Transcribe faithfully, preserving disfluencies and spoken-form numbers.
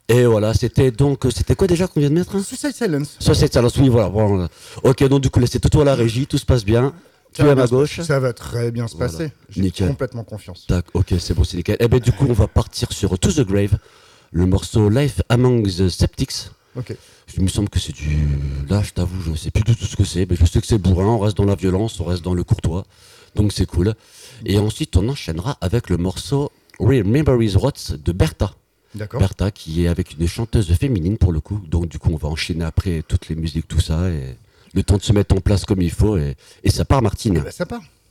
Et voilà, c'était donc, c'était quoi déjà qu'on vient de mettre, hein? Suicide Silence. Suicide Silence, oui, voilà. Bon, ok, donc du coup, là, c'est tout à la régie, tout se passe bien. Tu Ça es va à bien ma se passer. gauche. Ça va très bien se Voilà. passer. J'ai Nickel. complètement confiance. Tac, ok, c'est bon, c'est nickel. Eh ben, du coup, on va partir sur To the Grave, le morceau Life Among the Skeptics. Ok. Il me semble que c'est du. Là, je t'avoue, je sais plus du tout ce que c'est, mais je sais que c'est bourrin, on reste dans la violence, on reste dans le courtois, donc c'est cool. Et ensuite, on enchaînera avec le morceau Memories Rots de Bertha. D'accord. Bertha, qui est avec une chanteuse féminine pour le coup, donc du coup, on va enchaîner après toutes les musiques, tout ça, et le temps de se mettre en place comme il faut, et, et ça part, Martine. Eh ben, ça part.